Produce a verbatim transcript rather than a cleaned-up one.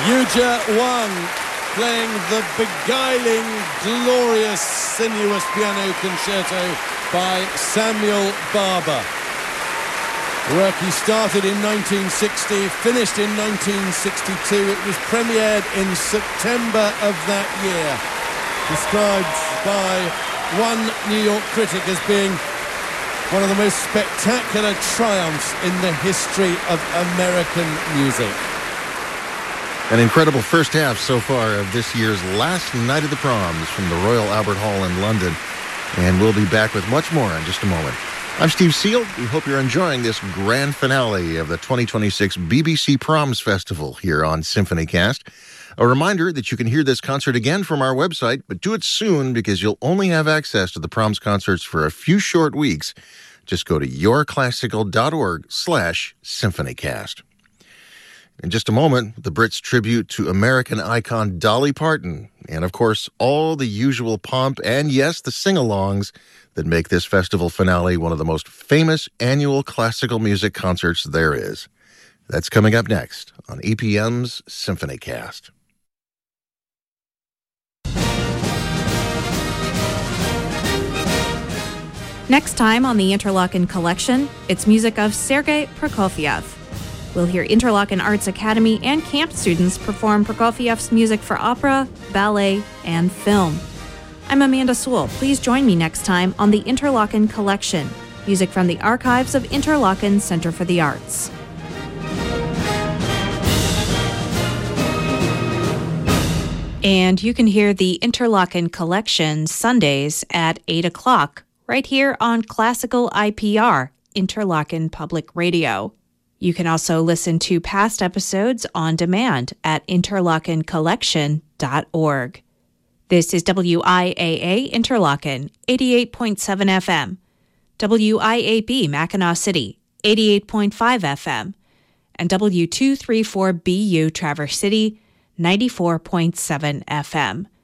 Yuja One playing the beguiling, glorious, sinuous piano concerto by Samuel Barber. Work he started in nineteen sixty, finished in nineteen sixty-two. It was premiered in September of that year. Described by one New York critic as being one of the most spectacular triumphs in the history of American music. An incredible first half so far of this year's last night of the proms from the Royal Albert Hall in London. And we'll be back with much more in just a moment. I'm Steve Seal. We hope you're enjoying this grand finale of the twenty twenty-six B B C Proms Festival here on SymphonyCast. A reminder that you can hear this concert again from our website, but do it soon because you'll only have access to the Proms concerts for a few short weeks. Just go to yourclassical.org slash SymphonyCast. In just a moment, the Brits' tribute to American icon Dolly Parton, and of course, all the usual pomp and, yes, the sing-alongs that make this festival finale one of the most famous annual classical music concerts there is. That's coming up next on E P M's SymphonyCast. Next time on the Interlochen Collection, it's music of Sergei Prokofiev. We'll hear Interlochen Arts Academy and camp students perform Prokofiev's music for opera, ballet, and film. I'm Amanda Sewell. Please join me next time on the Interlochen Collection, music from the archives of Interlochen Center for the Arts. And you can hear the Interlochen Collection Sundays at eight o'clock, right here on Classical I P R, Interlochen Public Radio. You can also listen to past episodes on demand at interlochen collection dot org. This is W I A A Interlochen, eighty-eight point seven F M, W I A B Mackinac City, eighty-eight point five F M, and W two thirty-four B U Traverse City, ninety-four point seven F M.